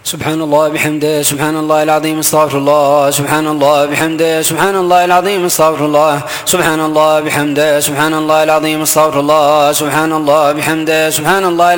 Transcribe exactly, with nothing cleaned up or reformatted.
سبحان الله بحمده سبحان الله العظيم استغفر الله سبحان الله بحمده سبحان الله العظيم استغفر الله سبحان الله بحمده سبحان الله العظيم استغفر الله سبحان الله بحمده سبحان الله